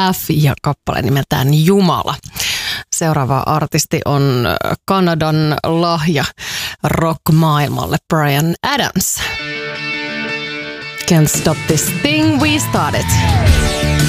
F ja kappale nimeltään Jumala. Seuraava artisti on Kanadan lahja rock-maailmalle Bryan Adams. Can't stop this thing we started.